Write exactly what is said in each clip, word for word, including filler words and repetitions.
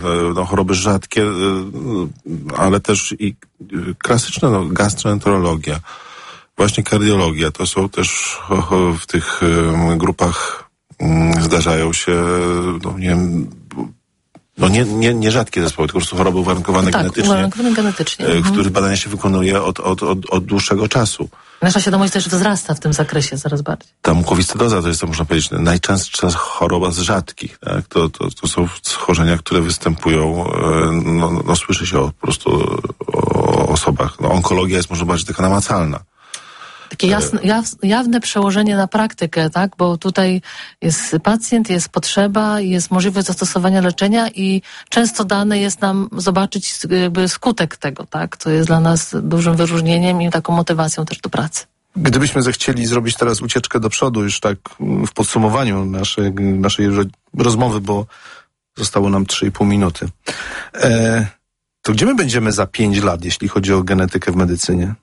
No, choroby rzadkie, ale też i klasyczne, no, gastroenterologia, właśnie kardiologia, to są też w tych grupach zdarzają się, no nie wiem, no nie, nie, nie rzadkie zespoły, tylko po prostu choroby uwarunkowane tak, genetycznie, uwarunkowane genetycznie. których Mhm. badania się wykonuje od, od, od, od dłuższego czasu. Nasza świadomość też wzrasta w tym zakresie coraz bardziej. Ta mukowiscydoza to jest, to można powiedzieć, najczęstsza choroba z rzadkich. Tak? To, to, to są schorzenia, które występują, no, no słyszy się o, po prostu o osobach. No, onkologia jest, można bardziej taka namacalna. Takie jasne, jawne przełożenie na praktykę, tak? Bo tutaj jest pacjent, jest potrzeba, jest możliwość zastosowania leczenia i często dane jest nam zobaczyć jakby skutek tego, tak? To jest dla nas dużym wyróżnieniem i taką motywacją też do pracy. Gdybyśmy zechcieli zrobić teraz ucieczkę do przodu, już tak w podsumowaniu naszej, naszej rozmowy, bo zostało nam trzy i pół minuty, e, to gdzie my będziemy za pięć lat, jeśli chodzi o genetykę w medycynie?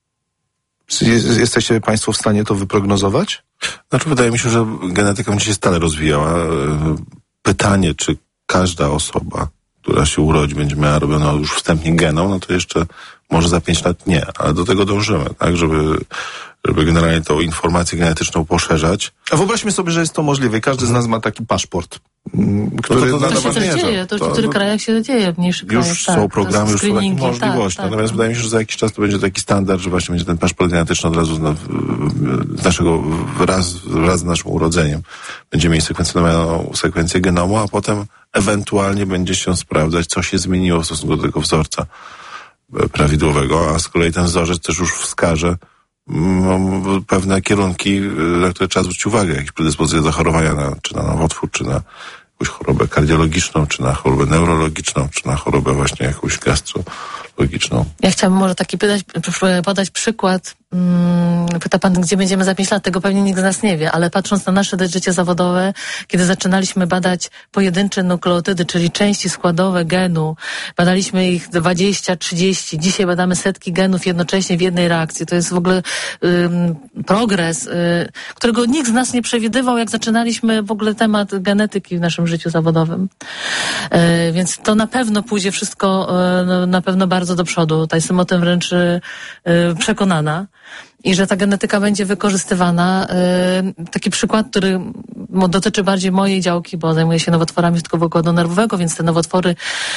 Jesteście Państwo w stanie to wyprognozować? Znaczy, wydaje mi się, że genetyka będzie się stale rozwijała. Pytanie, czy każda osoba, która się urodzi, będzie miała robioną już wstępnie genom, no to jeszcze może za pięć lat nie, ale do tego dążymy, tak, żeby, żeby generalnie tą informację genetyczną poszerzać. A wyobraźmy sobie, że jest to możliwe. Każdy z nas ma taki paszport, który... No to, to, to się też dzieje, to w niektórych krajach się dzieje, w mniejszych krajach. Już tak, są programy, już są takie możliwości. Tak, Natomiast tak. wydaje mi się, że za jakiś czas to będzie taki standard, że właśnie będzie ten paszport genetyczny od razu z, z naszego, wraz, wraz z naszym urodzeniem. Będziemy mieli sekwencjonowaną sekwencję genomu, a potem ewentualnie będzie się sprawdzać, co się zmieniło w stosunku do tego wzorca prawidłowego, a z kolei ten wzorzec też już wskaże mm, pewne kierunki, na które trzeba zwrócić uwagę, jakieś predyspozycje do chorowania, na, czy na nowotwór, czy na jakąś chorobę kardiologiczną, czy na chorobę neurologiczną, czy na chorobę właśnie jakąś gastrologiczną. Ja chciałabym może taki podać, podać przykład. Hmm, pyta pan, gdzie będziemy za pięć lat? Tego pewnie nikt z nas nie wie, ale patrząc na nasze życie zawodowe, kiedy zaczynaliśmy badać pojedyncze nukleotydy, czyli części składowe genu, badaliśmy ich dwadzieścia, trzydzieści, dzisiaj badamy setki genów jednocześnie w jednej reakcji. To jest w ogóle um, progres, y, którego nikt z nas nie przewidywał, jak zaczynaliśmy w ogóle temat genetyki w naszym życiu zawodowym. Y, więc to na pewno pójdzie wszystko y, na pewno bardzo do przodu. Tutaj jestem o tym wręcz y, przekonana. I że ta genetyka będzie wykorzystywana. Taki przykład, który dotyczy bardziej mojej działki, bo zajmuję się nowotworami środkowego układu nerwowego, więc te nowotwory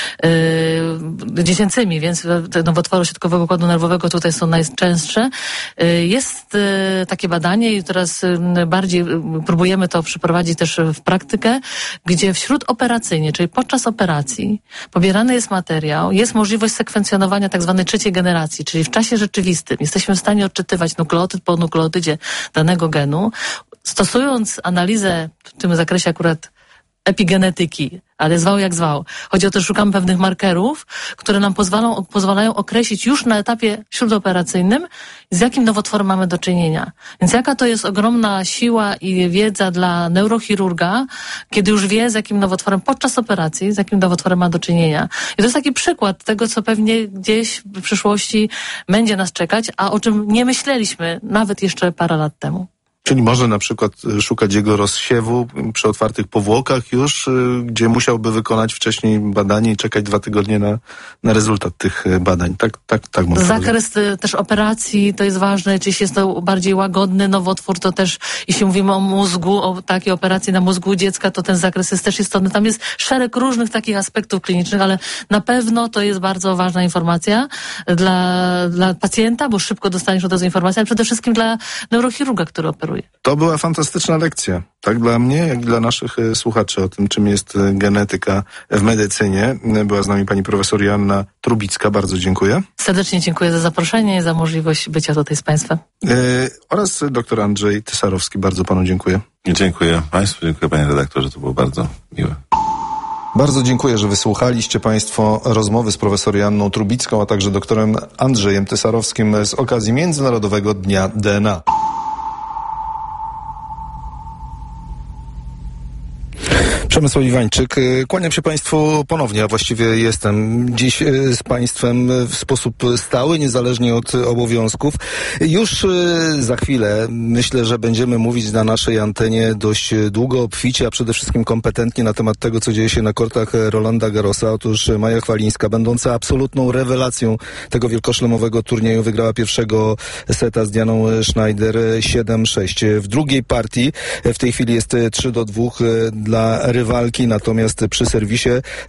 yy, dziecięcymi, więc te nowotwory środkowego układu nerwowego tutaj są najczęstsze. Yy, jest yy, takie badanie i teraz yy, bardziej yy, próbujemy to przeprowadzić też w praktykę, gdzie wśród operacyjnie, czyli podczas operacji pobierany jest materiał, jest możliwość sekwencjonowania tak zwanej trzeciej generacji, czyli w czasie rzeczywistym jesteśmy w stanie odczytywać nukleotyd po nukleotydzie danego genu, stosując analizę w tym zakresie akurat epigenetyki, ale zwał jak zwał. Chodzi o to, że szukamy pewnych markerów, które nam pozwalają, pozwalają określić już na etapie śródoperacyjnym, z jakim nowotworem mamy do czynienia. Więc jaka to jest ogromna siła i wiedza dla neurochirurga, kiedy już wie, z jakim nowotworem podczas operacji, z jakim nowotworem ma do czynienia. I to jest taki przykład tego, co pewnie gdzieś w przyszłości będzie nas czekać, a o czym nie myśleliśmy nawet jeszcze parę lat temu. Czyli może na przykład szukać jego rozsiewu przy otwartych powłokach już, gdzie musiałby wykonać wcześniej badanie i czekać dwa tygodnie na, na rezultat tych badań. Tak, tak, tak. Zakres też operacji to jest ważne, czy jest to bardziej łagodny nowotwór, to też, jeśli mówimy o mózgu, o takiej operacji na mózgu dziecka, to ten zakres jest też istotny. Tam jest szereg różnych takich aspektów klinicznych, ale na pewno to jest bardzo ważna informacja dla, dla pacjenta, bo szybko dostaniesz od razu informację, ale przede wszystkim dla neurochirurga, który operuje. To była fantastyczna lekcja, tak dla mnie, jak i dla naszych słuchaczy o tym, czym jest genetyka w medycynie. Była z nami pani profesor Joanna Trubicka, bardzo dziękuję. Serdecznie dziękuję za zaproszenie i za możliwość bycia tutaj z państwem. Yy, oraz doktor Andrzej Tysarowski, bardzo panu dziękuję. Dziękuję państwu, dziękuję panie redaktorze, to było bardzo miłe. Bardzo dziękuję, że wysłuchaliście państwo rozmowy z profesor Joanną Trubicką, a także doktorem Andrzejem Tysarowskim z okazji Międzynarodowego Dnia D N A. Przemysław Iwańczyk. Kłaniam się Państwu ponownie, a właściwie jestem dziś z Państwem w sposób stały, niezależnie od obowiązków. Już za chwilę myślę, że będziemy mówić na naszej antenie dość długo, obficie, a przede wszystkim kompetentnie na temat tego, co dzieje się na kortach Rolanda Garrosa. Otóż Maja Chwalińska, będąca absolutną rewelacją tego wielkoszlemowego turnieju, wygrała pierwszego seta z Dianą Schneider siedem sześć. W drugiej partii w tej chwili jest trzy do dwóch dla rywalki, natomiast przy serwisie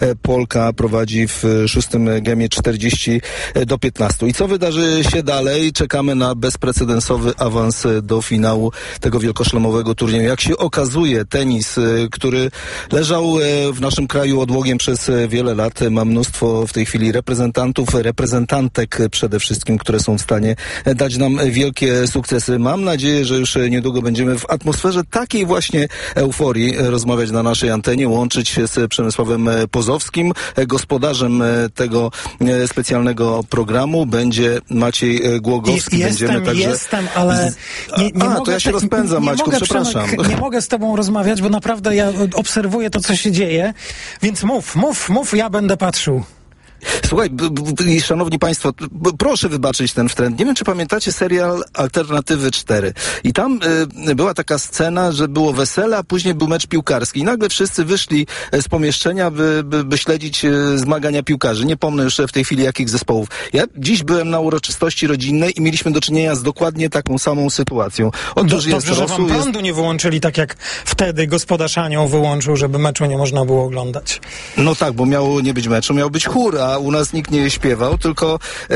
Polka prowadzi w szóstym gemie czterdzieści do piętnastu. I co wydarzy się dalej? Czekamy na bezprecedensowy awans do finału tego wielkoszlemowego turnieju. Jak się okazuje, tenis, który leżał w naszym kraju odłogiem przez wiele lat, ma mnóstwo w tej chwili reprezentantów, reprezentantek przede wszystkim, które są w stanie dać nam wielkie sukcesy. Mam nadzieję, że już niedługo będziemy w atmosferze takiej właśnie euforii rozmawiać na naszej antenie, łączyć się z Przemysławem Pozowskim. Gospodarzem tego specjalnego programu będzie Maciej Głogowski. I, jestem, Będziemy także... jestem, ale nie, nie A, mogę... to ja się rozpędzam, nie Maćku, mogę, przepraszam. Przemek, nie mogę z tobą rozmawiać, bo naprawdę ja obserwuję to, co się dzieje, więc mów, mów, mów, ja będę patrzył. Słuchaj, b- b- szanowni państwo, b- proszę wybaczyć ten wtręt. Nie wiem, czy pamiętacie serial Alternatywy cztery. I tam y, była taka scena, że było wesele, a później był mecz piłkarski. I nagle wszyscy wyszli z pomieszczenia, by, by, by śledzić y, zmagania piłkarzy. Nie pomnę już w tej chwili jakich zespołów. Ja dziś byłem na uroczystości rodzinnej i mieliśmy do czynienia z dokładnie taką samą sytuacją. Otóż Do, jest dobrze, że wam jest... prądu nie wyłączyli, tak jak wtedy gospodarz Anioł wyłączył, żeby meczu nie można było oglądać. No tak, bo miało nie być meczu, miał być chór, a u nas nikt nie śpiewał, tylko e,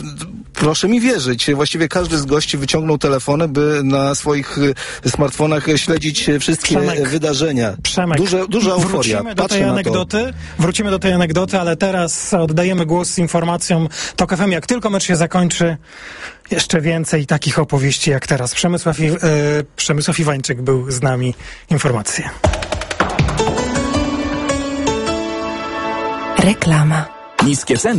proszę mi wierzyć, właściwie każdy z gości wyciągnął telefony, by na swoich smartfonach śledzić wszystkie Przemek, wydarzenia. Przemek, Duże, duża euforia. Wrócimy do Patrzę tej na anegdoty, to. wrócimy do tej anegdoty, ale teraz oddajemy głos z informacją Tok F M. Jak tylko mecz się zakończy, jeszcze więcej takich opowieści jak teraz. Przemysław, I, e, Przemysław Iwańczyk był z nami. Informacje. Reklama. Niskie ceny